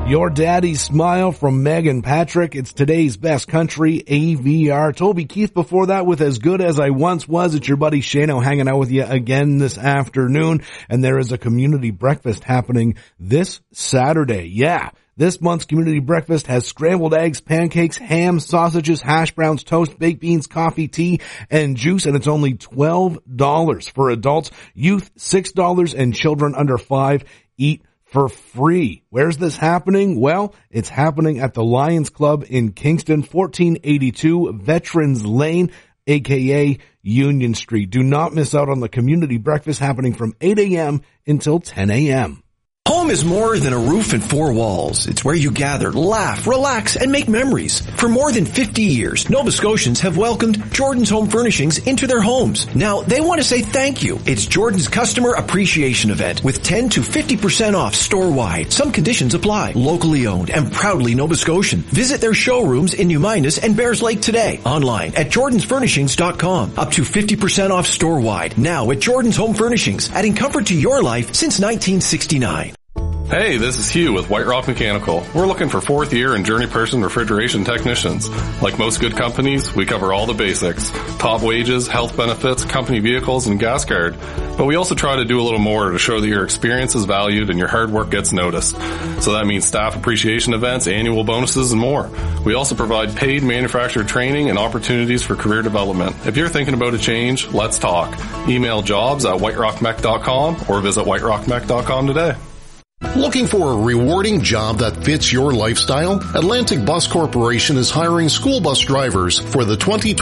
Your Daddy's Smile from Meg and Patrick. It's today's best country, AVR. Toby Keith before that with As Good As I Once Was. It's your buddy Shano hanging out with you again this afternoon. And there is a community breakfast happening this Saturday. Yeah. This month's community breakfast has scrambled eggs, pancakes, ham, sausages, hash browns, toast, baked beans, coffee, tea, and juice, and it's only $12 for adults. Youth, $6, and children under 5 eat for free. Where's this happening? Well, it's happening at the Lions Club in Kingston, 1482 Veterans Lane, aka Union Street. Do not miss out on the community breakfast happening from 8 a.m. until 10 a.m. Home is more than a roof and four walls. It's where you gather, laugh, relax, and make memories. For more than 50 years, Nova Scotians have welcomed Jordan's Home Furnishings into their homes. Now, they want to say thank you. It's Jordan's Customer Appreciation Event with 10 to 50% off store-wide. Some conditions apply. Locally owned and proudly Nova Scotian. Visit their showrooms in New Minas and Bears Lake today. Online at jordansfurnishings.com. Up to 50% off store-wide. Now at Jordan's Home Furnishings, adding comfort to your life since 1969. Hey, this is Hugh with White Rock Mechanical. We're looking for fourth year and journey person refrigeration technicians. Like most good companies, we cover all the basics. Top wages, health benefits, company vehicles, and gas card. But we also try to do a little more to show that your experience is valued and your hard work gets noticed. So that means staff appreciation events, annual bonuses, and more. We also provide paid manufacturer training and opportunities for career development. If you're thinking about a change, let's talk. Email jobs@whiterockmech.com or visit whiterockmech.com today. Looking for a rewarding job that fits your lifestyle? Atlantic Bus Corporation is hiring school bus drivers for the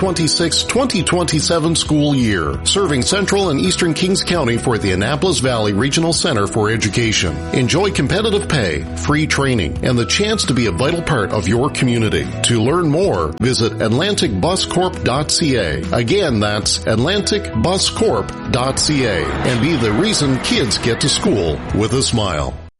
2026-2027 school year, serving Central and Eastern Kings County for the Annapolis Valley Regional Center for Education. Enjoy competitive pay, free training, and the chance to be a vital part of your community. To learn more, visit atlanticbuscorp.ca. Again, that's atlanticbuscorp.ca, and be the reason kids get to school with a smile.